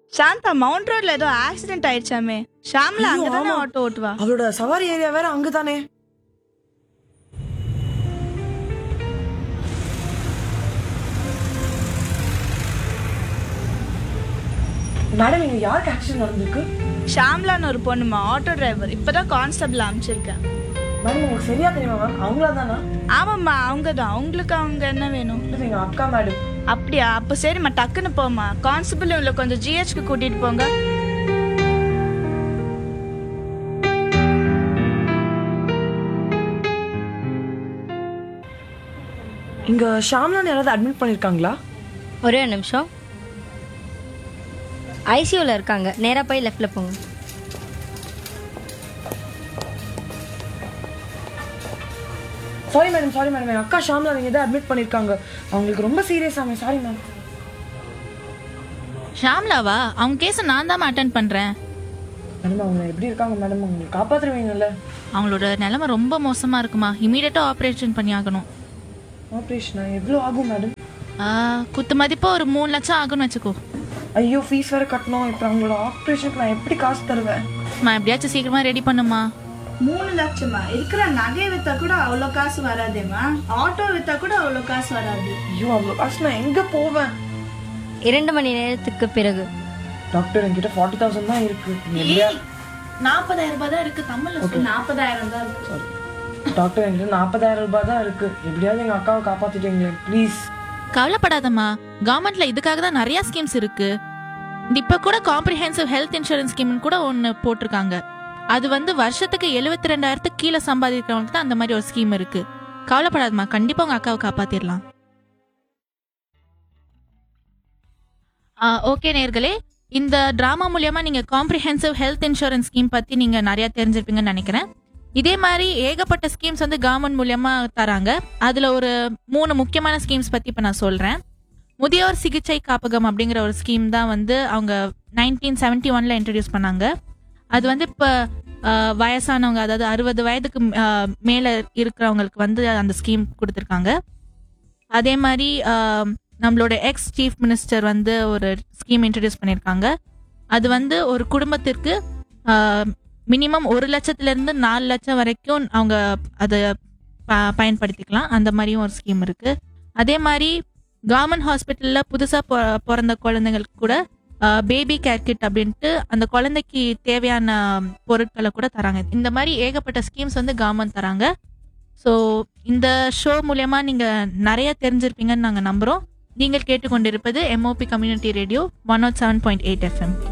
Shantha mount ரோட்ல ஏதோ accident ஆயிடுச்சாமே. Shamla ஐயோ, அங்கதானே ஆமா. ஆட்டோ ஓட்டுவா. அவளோட சவாரி ஏரியா வேற அங்கதானே. மேடம், இங்க யாருக்கு ஆக்சிடென்ட் நடந்திருக்கு? ஷாம்லான்னு ஒரு பொண்ணுமா, ஆட்டோ டிரைவர். இப்பதான் கான்ஸ்டபிள் அமைச்சிருக்கேன். மேடம், உங்களுக்கு சரியா தெரியுமா மேம்? அவங்களா தானா? ஆமாம்மா, அவங்கதான். உங்களுக்கு அவங்க என்ன வேணும்? எங்க அக்கா மேடம். அப்படியா? அப்ப சரிம்மா, டக்குன்னு போமா. கான்ஸ்டபிள் இவளை கொஞ்சம் ஜிஹெச்க்கு கூட்டிட்டு போங்க. இங்க ஷாம்லான்னு யாராவது அட்மிட் பண்ணிருக்காங்களா? ஒரே ஒரு நிமிஷம். ஐசியூவில் இருக்காங்க. நேராக போய் லெஃப்டில் போங்க. சாரி மேடம், என் அக்கா ஷாம்லா நீங்க தான் அட்மிட் பண்ணிருக்காங்க. அவங்களுக்கு ரொம்ப சீரியஸ் ஆமே. Sorry ma'am. ஷாம்லாவா? அவங்க கேஸை நான் தான் அட்டென்ட் பண்றேன். மேடம், அவங்க எப்படி இருக்காங்க மேடம்? அவங்க காப்பாத்துருவீங்கல்ல? அவங்களோட நிலைமை ரொம்ப மோசமா இருக்குமா. இமீடியட்டா ஆப்ரேஷன் பண்ணி ஆகணும். ஆப்ரேஷனா? எவ்வளோ ஆகும் மேடம்? குத்து மதிப்பா ஒரு 3 லட்சம் ஆகும்னு வச்சுக்கோ. ஐயோ, ஃபீஸ் வேற கட்டணும். இப்போ அவங்களோட ஆப்ரேஷனுக்கு நான் எப்படி காசு தருவேன்? எப்படியாச்சும் சீக்கிரமா ரெடி பண்ணுமா. 3 லட்சமா? இருக்கிற நகையை வித்தா கூட அவ்வளோ காசு வராதேம்மா. ஆட்டோ வித்தா கூட அவ்வளோ காசு வராது. ஐயோ, அவ்வளோ காசு நான் எங்க போவேன்? 2 மணி நேரத்துக்கு பிறகு. டாக்டர், என்கிட்ட 40,000 தான் இருக்கு. 40,000 ரூபாய் தான் இருக்கு. தமிழ்ல 40,000 தான் இருக்கு. சாரி டாக்டர், என்கிட்ட 40,000 ரூபாய் தான் இருக்கு. எப்படியாவது எங்க அக்காவை காப்பாத்திட்டீங்களே ப்ளீஸ். கவலைப்படாதம்மா, கவர்மெண்ட்ல இதுக்காக தான் நிறைய ஸ்கீம்ஸ் இருக்கு. இப்ப கூட காம்ப்ரிஹென்சிவ் ஹெல்த் இன்சூரன்ஸ் ஸ்கீம் கூட ஒன்னு போட்டிருக்காங்க. அது வந்து வருஷத்துக்கு 72,000 கீழே சம்பாதிக்கிறவங்களுக்கு தான் அந்த மாதிரி ஒரு ஸ்கீம் இருக்கு. கவலைப்படாதம்மா, கண்டிப்பா உங்க அக்காவை காப்பாத்திடலாம். ஓகே நேர்களே, இந்த டிராமா மூலியமா நீங்க காம்ப்ரிஹென்சிவ் ஹெல்த் இன்சூரன்ஸ் ஸ்கீம் பத்தி நீங்க நிறைய தெரிஞ்சிருப்பீங்கன்னு நினைக்கிறேன். இதே மாதிரி ஏகப்பட்ட ஸ்கீம்ஸ் வந்து கவர்மெண்ட் மூலியமா தராங்க. அதுல ஒரு 3 முக்கியமான ஸ்கீம்ஸ் பத்தி இப்ப நான் சொல்றேன். முதியோர் சிகிச்சை காப்பகம் அப்படிங்கிற ஒரு ஸ்கீம் தான் வந்து அவங்க 1971ல இன்ட்ரடியூஸ் பண்ணாங்க. அது வந்து இப்ப வயசானவங்க, அதாவது 60 வயதுக்கு மேல இருக்கிறவங்களுக்கு வந்து அந்த ஸ்கீம் கொடுத்துருக்காங்க. அதே மாதிரி நம்மளோட எக்ஸ் சீஃப் மினிஸ்டர் வந்து ஒரு ஸ்கீம் இன்ட்ரடியூஸ் பண்ணியிருக்காங்க. அது வந்து ஒரு குடும்பத்திற்கு மினிமம் 1 லட்சத்திலிருந்து 4 லட்சம் வரைக்கும் அவங்க அதை பயன்படுத்திக்கலாம். அந்த மாதிரியும் ஒரு ஸ்கீம் இருக்கு. அதே மாதிரி கவர்மெண்ட் ஹாஸ்பிட்டல்ல புதுசா பிறந்த குழந்தைங்களுக்கு கூட பேபி கேர் கிட் அப்படின்ட்டு அந்த குழந்தைக்கு தேவையான பொருட்களை கூட தராங்க. இந்த மாதிரி ஏகப்பட்ட ஸ்கீம்ஸ் வந்து கவர்மெண்ட் தராங்க. ஸோ இந்த ஷோ மூலமா நீங்க நிறைய தெரிஞ்சிருப்பீங்கன்னு நாங்கள் நம்புறோம். நீங்கள் கேட்டுக்கொண்டிருப்பது MOP கம்யூனிட்டி ரேடியோ 107.8 FM.